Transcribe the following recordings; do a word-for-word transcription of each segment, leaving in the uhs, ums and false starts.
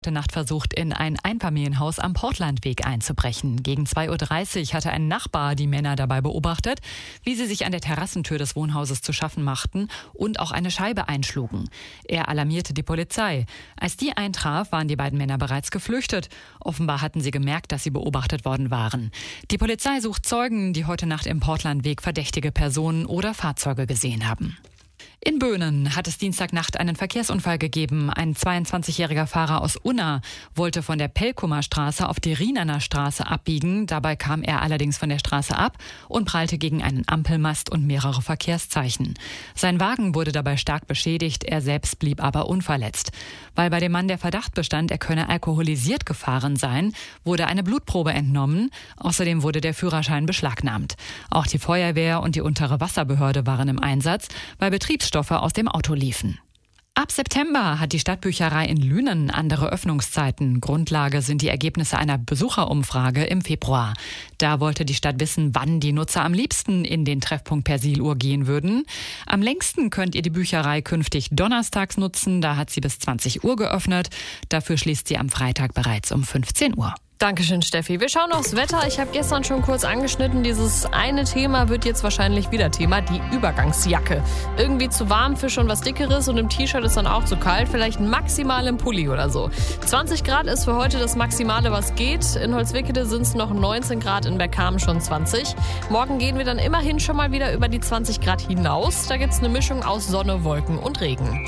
Heute Nacht versucht, in ein Einfamilienhaus am Portlandweg einzubrechen. Gegen zwei Uhr dreißig hatte ein Nachbar die Männer dabei beobachtet, wie sie sich an der Terrassentür des Wohnhauses zu schaffen machten und auch eine Scheibe einschlugen. Er alarmierte die Polizei. Als die eintraf, waren die beiden Männer bereits geflüchtet. Offenbar hatten sie gemerkt, dass sie beobachtet worden waren. Die Polizei sucht Zeugen, die heute Nacht im Portlandweg verdächtige Personen oder Fahrzeuge gesehen haben. In Böhnen hat es Dienstagnacht einen Verkehrsunfall gegeben. Ein zweiundzwanzigjähriger Fahrer aus Unna wollte von der Pelkumer Straße auf die Rienaner Straße abbiegen. Dabei kam er allerdings von der Straße ab und prallte gegen einen Ampelmast und mehrere Verkehrszeichen. Sein Wagen wurde dabei stark beschädigt, er selbst blieb aber unverletzt. Weil bei dem Mann der Verdacht bestand, er könne alkoholisiert gefahren sein, wurde eine Blutprobe entnommen. Außerdem wurde der Führerschein beschlagnahmt. Auch die Feuerwehr und die untere Wasserbehörde waren im Einsatz, weil Betriebsstoffe aus dem Auto liefen. Ab September hat die Stadtbücherei in Lünen andere Öffnungszeiten. Grundlage sind die Ergebnisse einer Besucherumfrage im Februar. Da wollte die Stadt wissen, wann die Nutzer am liebsten in den Treffpunkt Persiluhr gehen würden. Am längsten könnt ihr die Bücherei künftig donnerstags nutzen. Da hat sie bis zwanzig Uhr geöffnet. Dafür schließt sie am Freitag bereits um fünfzehn Uhr. Dankeschön, Steffi. Wir schauen aufs Wetter. Ich habe gestern schon kurz angeschnitten, dieses eine Thema wird jetzt wahrscheinlich wieder Thema, die Übergangsjacke. Irgendwie zu warm für schon was Dickeres und im T-Shirt ist dann auch zu kalt, vielleicht maximal im Pulli oder so. zwanzig Grad ist für heute das Maximale, was geht. In Holzwickede sind es noch neunzehn Grad, in Bergkamen schon zwanzig. Morgen gehen wir dann immerhin schon mal wieder über die zwanzig Grad hinaus. Da gibt es eine Mischung aus Sonne, Wolken und Regen.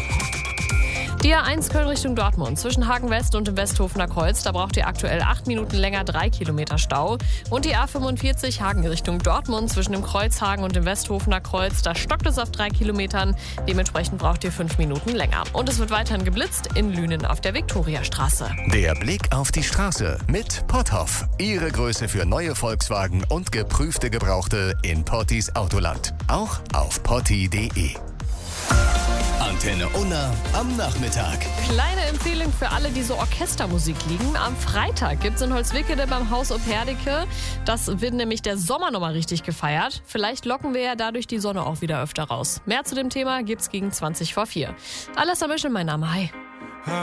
Die A eins Köln Richtung Dortmund zwischen Hagen West und dem Westhofener Kreuz. Da braucht ihr aktuell acht Minuten länger, drei Kilometer Stau. Und die A fünfundvierzig Hagen Richtung Dortmund zwischen dem Kreuzhagen und dem Westhofener Kreuz. Da stockt es auf drei Kilometern. Dementsprechend braucht ihr fünf Minuten länger. Und es wird weiterhin geblitzt in Lünen auf der Viktoriastraße. Der Blick auf die Straße mit Potthoff. Ihre Größe für neue Volkswagen und geprüfte Gebrauchte in Pottis Autoland. Auch auf potti punkt de. Antenne Unna am Nachmittag. Kleine Empfehlung für alle, die so Orchestermusik lieben. Am Freitag gibt es in Holzwickede beim Haus Operdike. Das wird nämlich der Sommer nochmal richtig gefeiert. Vielleicht locken wir ja dadurch die Sonne auch wieder öfter raus. Mehr zu dem Thema gibt's gegen zwanzig vor vier. Alles am Mission, mein Name. Hi.